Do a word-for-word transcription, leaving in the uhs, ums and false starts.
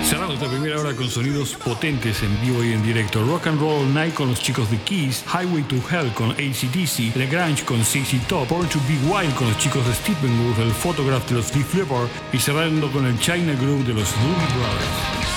Cerramos esta primera hora con sonidos potentes en vivo y en directo. Rock and Roll All Night con los chicos de Kiss, Highway to Hell con A C D C, Le Grange con Z Z Top, Born to Be Wild con los chicos de Steppenwolf, el Photograph de los Def Leppard y cerrando con el China Groove de los Doobie Brothers.